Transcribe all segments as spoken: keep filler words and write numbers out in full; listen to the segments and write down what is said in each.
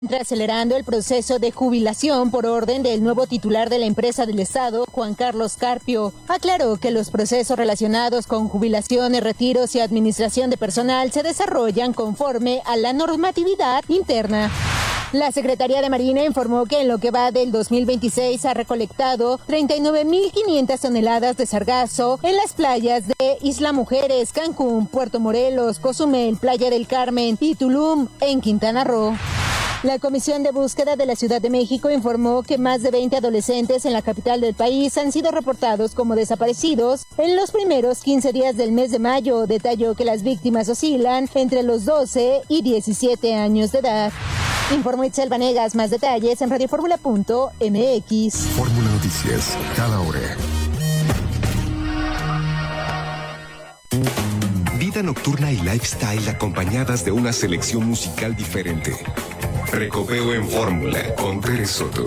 Acelerando el proceso de jubilación por orden del nuevo titular de la empresa del Estado, Juan Carlos Carpio, aclaró que los procesos relacionados con jubilaciones, retiros y administración de personal se desarrollan conforme a la normatividad interna. La Secretaría de Marina informó que en lo que va del dos mil veintiséis ha recolectado treinta y nueve mil quinientas toneladas de sargazo en las playas de Isla Mujeres, Cancún, Puerto Morelos, Cozumel, Playa del Carmen y Tulum, en Quintana Roo. La Comisión de Búsqueda de la Ciudad de México informó que más de veinte adolescentes en la capital del país han sido reportados como desaparecidos en los primeros quince días del mes de mayo. Detalló que las víctimas oscilan entre los doce y diecisiete años de edad. Informó Itzel Vanegas. Más detalles en radioformula punto m x. Fórmula Noticias, cada hora. Vida nocturna y lifestyle acompañadas de una selección musical diferente. Recopeo en Fórmula con Tere Soto.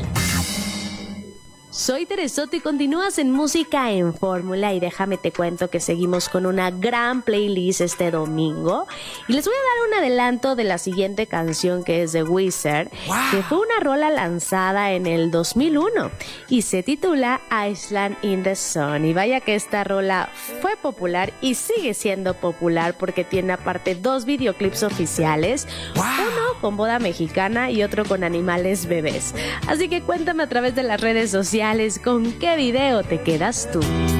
Soy Tere Soto y continúas en Música en Fórmula, y déjame te cuento que seguimos con una gran playlist este domingo y les voy a dar un adelanto de la siguiente canción, que es de Wizard, wow, que fue una rola lanzada en el dos mil uno y se titula Island in the Sun. Y vaya que esta rola fue popular y sigue siendo popular porque tiene aparte dos videoclips oficiales, wow, uno con boda mexicana y otro con animales bebés. Así que cuéntame a través de las redes sociales con qué video te quedas tú.